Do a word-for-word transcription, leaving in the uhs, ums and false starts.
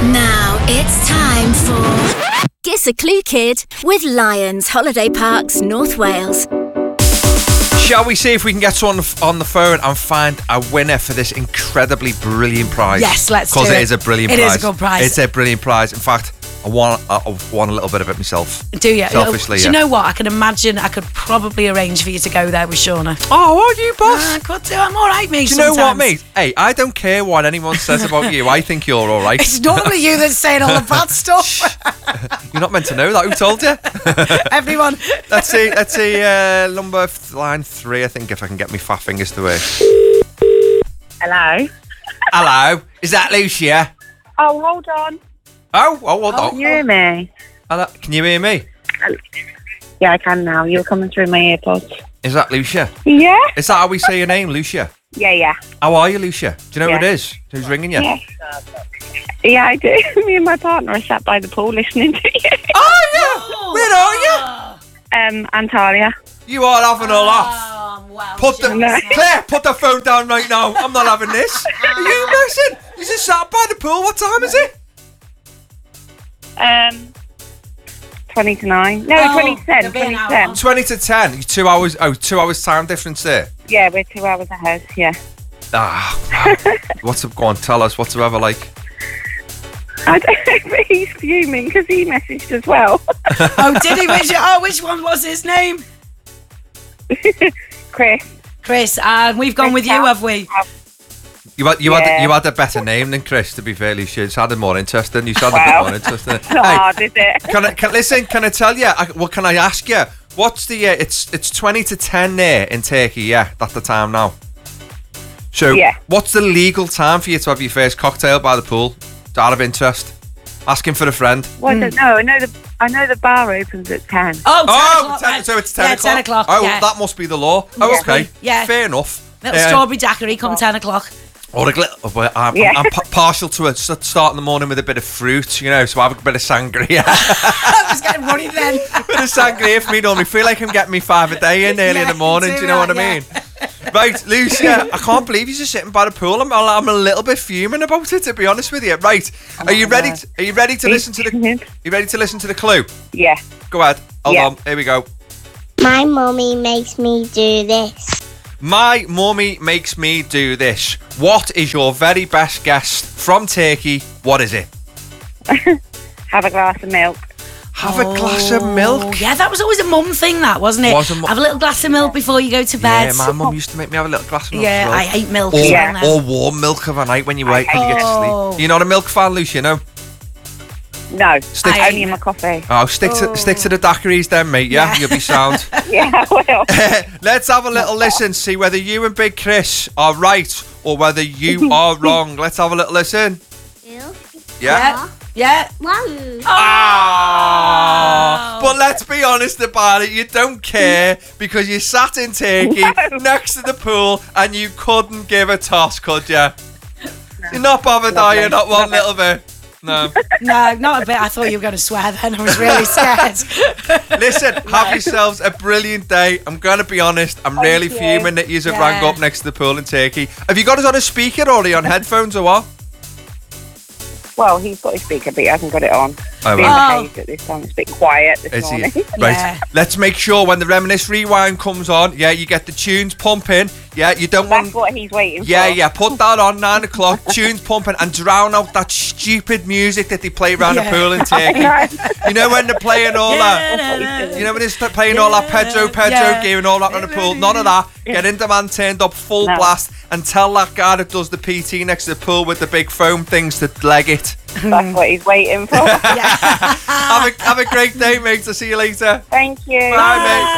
Now it's time for Guess a Clue Kid with Lions Holiday Parks, North Wales. Shall we see if we can get someone on the phone and find a winner for this incredibly brilliant prize? Yes, let's do it. Because it is a brilliant it prize. It is a good prize. It's a brilliant prize. In fact, I want, I want a little bit of it myself. Do you? Selfishly, Do yeah. you know what? I can imagine I could probably arrange for you to go there with Shauna. Oh, are you, boss? I could do. I'm all right, mate. Do you know sometimes. what, mate? Hey, I don't care what anyone says about you. I think you're all right. It's normally you that's saying all the bad stuff. You're not meant to know that. Who told you? Everyone. Let's see. Let's see. Uh, number th- line three. I think if I can get my fat fingers to work. Hello. Hello. Is that Lucia? Oh, hold on. Oh, oh, hold Can on. you hear me? Hello. Can you hear me? Yeah, I can now. You're coming through my earpods. Is that Lucia? Yeah? Is that how we say your name, Lucia? Yeah, yeah. How are you, Lucia? Do you know Yeah. who it is? Who's ringing you? Yeah. Yeah, I do. Me and my partner are sat by the pool listening to you. Oh, yeah. Where are you? Um, Antalya. You are having a laugh. Oh, wow. Put the No. Claire, put the phone down right now. I'm not having this. Are you messing? You just sat by the pool. What time is it? Um, twenty to nine. No, Oh, twenty to ten. there'll be an twenty to hour. ten. Twenty to ten. Two hours. Oh, two hours time difference there. Yeah, we're two hours ahead. Yeah. Ah, wow. What's up? Go on, tell us. What's the weather like? I don't know, but he's fuming because he messaged as well. Oh, did he? Which, oh, which one was his name? Chris. Chris. And uh, we've gone with you, have we? You had you Yeah. had you had a better name than Chris. To be fair, Lucia, it's had a more interesting. You sounded a Wow. bit more interesting. Oh, did it? Can I can, listen? Can I tell you? I, well, can I ask you? What's the? Uh, it's it's twenty to ten there in Turkey. Yeah, that's the time now. So, Yeah. what's the legal time for you to have your first cocktail by the pool? Out of interest, asking for a friend. Well, I don't know. I know the I know the bar opens at ten. Oh, ten Oh, o'clock, ten, right. so it's ten yeah, o'clock. ten o'clock. Oh, yeah. that must be the law. Oh, Yeah. okay. Yeah. Fair enough. Little Uh, strawberry daiquiri come ten o'clock. Or a gl- oh, well, I'm, Yeah. I'm, I'm p- partial to it. Start starting the morning with a bit of fruit, you know, so I have a bit of sangria. I was getting running then. bit of sangria for me normally. Feel like I'm getting me five a day in early Yeah, in the morning. you Do do you know that, what I yeah. mean? Right, Lucia, I can't believe you're just sitting by the pool. I'm, I'm a little bit fuming about it, to be honest with you. Right, are you ready? To, are you ready to listen to the? You ready to listen to the clue? Yeah. Go ahead. Hold Yeah. on. Here we go. My mummy makes me do this. My mummy makes me do this. What is your very best guess from Turkey? What is it? Have a glass of milk. Have a glass of Oh, milk. yeah, that was always a mum thing, that wasn't it? Was a mu- Have a little glass of milk before you go to bed. Yeah, my mum used to make me have a little glass of milk. Yeah, as well. I hate milk. Or, as well Yeah. now. or warm milk of a night when you wake when you get to Oh. sleep. You're not a milk fan, Lucia, no? No, Stick- only in my coffee. Oh, stick to stick to the daiquiris then, mate. Yeah, Yeah. you'll be sound. Yeah, I will. Let's have a little listen, see whether you and Big Chris are right or whether you are wrong. Let's have a little listen. Yeah. Yeah. Yeah. One. Ah! But let's be honest about it, you don't care because you sat in Turkey No. next to the pool and you couldn't give a toss, could you? You're not bothered, are you? Not one Lovely. little bit. No. No, not a bit. I thought you were going to swear then. I was really scared. Listen, have yourselves a brilliant day. I'm going to be honest, I'm really you. fuming that you've Yeah. rang up next to the pool in Turkey. Have you got us on a speaker or are you on headphones or what? Well, he's got his speaker, but he hasn't got it on. Oh, Being well. behaved at this time. It's a bit quiet this Is he? morning. Right. Yeah. Let's make sure when the Reminisce Rewind comes on, yeah, you get the tunes pumping. Yeah, you don't That's want. what he's waiting Yeah, for. yeah, put that on nine o'clock, tunes pumping, and drown out that stupid music that they play around Yeah. the pool in Turkey. You know when they're playing all that. You know when they're playing all that Pedro Pedro Yeah. gear and all that on the pool. None of that. Get in demand turned up full No. blast and tell that guy that does the P T next to the pool with the big foam things to leg it. That's what he's waiting for. have a have a great day, mate. I'll see you later. Thank you. Bye, mate.